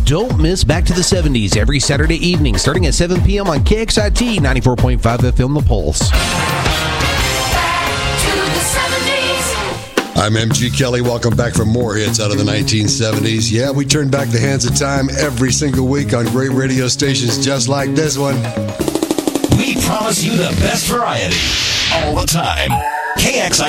Don't miss Back to the 70s every Saturday evening starting at 7 p.m. on KXIT 94.5 FM The Pulse. I'm MG Kelly. Welcome back for more hits out of the 1970s. Yeah, we turn back the hands of time every single week on great radio stations just like this one. We promise you the best variety all the time. KXI